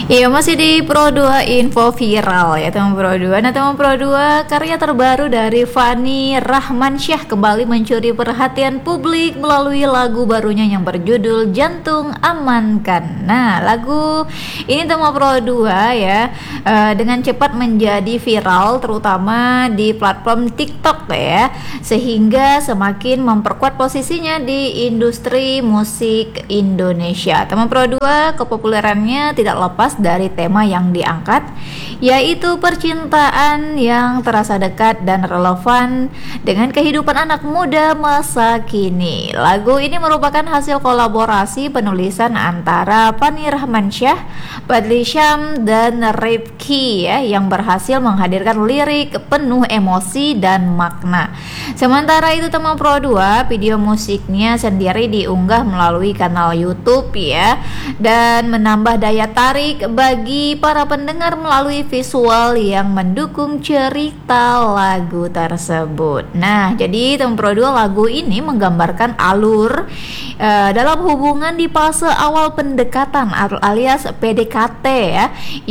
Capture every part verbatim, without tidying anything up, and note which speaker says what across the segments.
Speaker 1: Iya, masih di Pro dua Info Viral ya teman Pro dua. Nah teman Pro dua, karya terbaru dari Fani Rahmansyah kembali mencuri perhatian publik melalui lagu barunya yang berjudul Jantung Amankan. Nah lagu ini teman Pro dua ya uh, dengan cepat menjadi viral terutama di platform TikTok ya, sehingga semakin memperkuat posisinya di industri musik Indonesia. Teman Pro dua, kepopulerannya tidak lepas dari tema yang diangkat, yaitu percintaan yang terasa dekat dan relevan dengan kehidupan anak muda masa kini. Lagu ini merupakan hasil kolaborasi penulisan antara Fani Rahmansyah, Fadly Syam, dan Rifki ya, yang berhasil menghadirkan lirik penuh emosi dan makna. Sementara itu teman Pro dua, video musiknya sendiri diunggah melalui kanal YouTube ya, dan menambah daya tarik bagi para pendengar melalui visual yang mendukung cerita lagu tersebut. Nah, jadi teman Pro dua, lagu ini menggambarkan alur uh, dalam hubungan di fase awal pendekatan alias P D K T ya,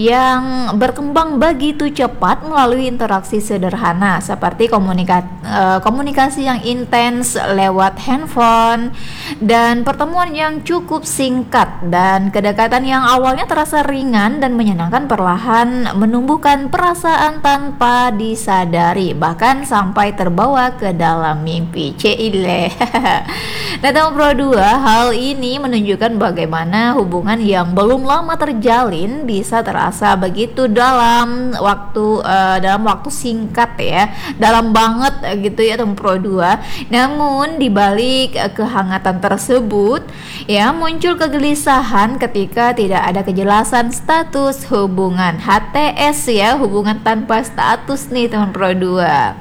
Speaker 1: yang berkembang begitu cepat melalui interaksi sederhana seperti komunika uh, komunikasi yang intens lewat handphone dan pertemuan yang cukup singkat, dan kedekatan yang awalnya terasa ringan dan menyenangkan perlahan menumbuhkan perasaan tanpa disadari, bahkan sampai terbawa ke dalam mimpi. Cile. Nah, teman Pro dua, hal ini menunjukkan bagaimana hubungan yang belum lama terjalin bisa terasa begitu dalam waktu uh, dalam waktu singkat ya, dalam banget gitu ya teman Pro dua. Namun dibalik uh, kehangatan tersebut ya, muncul kegelisahan ketika tidak ada kejelasan status hubungan. H T S ya, hubungan tanpa status nih teman Pro dua.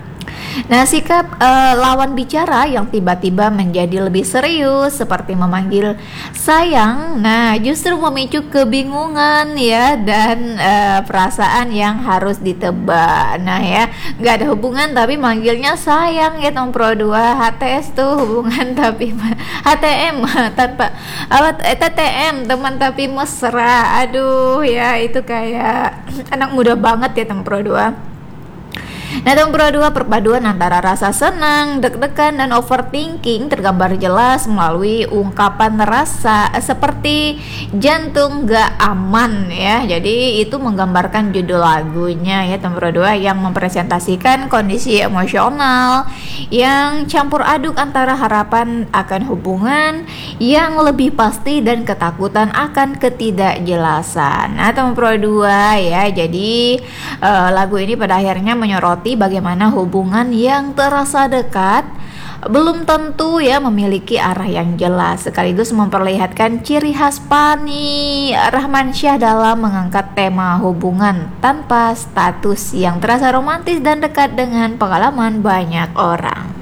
Speaker 1: Nah, sikap uh, lawan bicara yang tiba-tiba menjadi lebih serius seperti memanggil sayang, nah justru memicu kebingungan ya, dan uh, perasaan yang harus ditebak. Nah ya, nggak ada hubungan tapi manggilnya sayang ya teman Pro dua. H T S tuh hubungan tapi H T M tanpa apa T T M, teman tapi mesra. Aduh ya, itu kayak anak muda banget ya teman Pro dua. Nah, teman Pro dua, perpaduan antara rasa senang, deg-degan, dan overthinking tergambar jelas melalui ungkapan rasa seperti jantung gak aman ya. Jadi itu menggambarkan judul lagunya ya teman Pro dua, yang mempresentasikan kondisi emosional yang campur aduk antara harapan akan hubungan yang lebih pasti dan ketakutan akan ketidakjelasan. Nah, teman Pro dua ya, jadi uh, lagu ini pada akhirnya menyoroti bagaimana hubungan yang terasa dekat belum tentu ya memiliki arah yang jelas, sekaligus memperlihatkan ciri khas Fani Rahmansyah dalam mengangkat tema hubungan tanpa status yang terasa romantis dan dekat dengan pengalaman banyak orang.